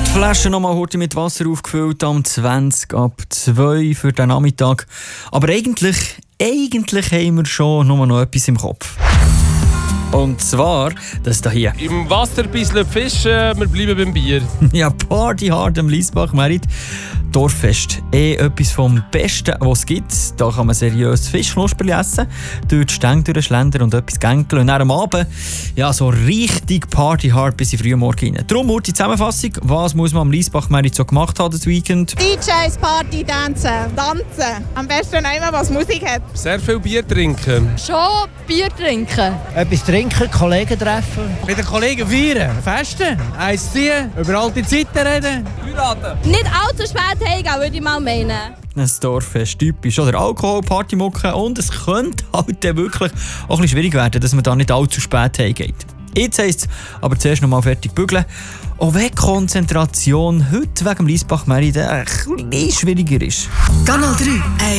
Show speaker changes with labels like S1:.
S1: Die Flasche nochmal heute mit Wasser aufgefüllt, am 20 ab 2 für den Nachmittag. Aber eigentlich haben wir schon nur noch etwas im Kopf. Und zwar das hier.
S2: Im Wasser ein bisschen fischen, wir bleiben beim Bier.
S1: Ja, Party hard am Liesbach-Merit. Dorffest. Etwas vom Besten, was es gibt. Da kann man seriös Fischknusperli essen, durch die Stänge durchschlendern und etwas gänkeln. Und dann am Abend, ja, so richtig Party hard bis in früh Morgen rein. Darum die Zusammenfassung. Was muss man am Liesbach-Merit so gemacht haben das Weekend?
S3: DJs, Party, tanzen. Am besten immer, was Musik hat.
S2: Sehr viel Bier trinken.
S4: Schon Bier trinken.
S5: Etwas trinken, Kollegen treffen. Mit den Kollegen feiern, festen, eins ziehen, über alte Zeiten reden.
S4: Nicht allzu spät heimgehen, würde ich mal meinen.
S1: Ein Dorffest typisch. Oder Alkohol, Partymucke. Und es könnte halt dann wirklich auch ein bisschen schwierig werden, dass man da nicht allzu spät heimgeht. Jetzt heisst es aber zuerst noch mal fertig bügeln. Auch wenn die Konzentration heute wegen dem Liesbach-Merit ein bisschen schwieriger ist.
S6: Kanal 3.